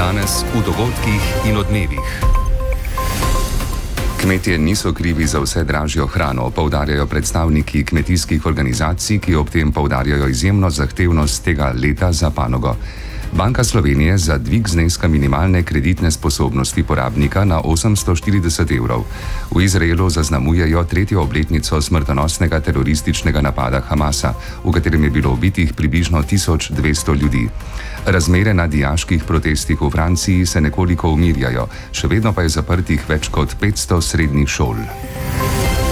Danes v dogodkih in odmevih. Kmetje niso krivi za vse dražjo hrano, poudarjajo predstavniki kmetijskih organizacij, ki ob tem poudarjajo izjemno zahtevnost tega leta za panogo. Banka Slovenije za dvig zneska minimalne kreditne sposobnosti porabnika na 840 evrov. V Izraelu zaznamujejo 3. obletnico smrtonosnega terorističnega napada Hamasa, v katerem je bilo ubitih približno 1200 ljudi. Razmere na dijaških protestih v Franciji se nekoliko umirjajo, še vedno pa je zaprtih več kot 500 srednjih šol.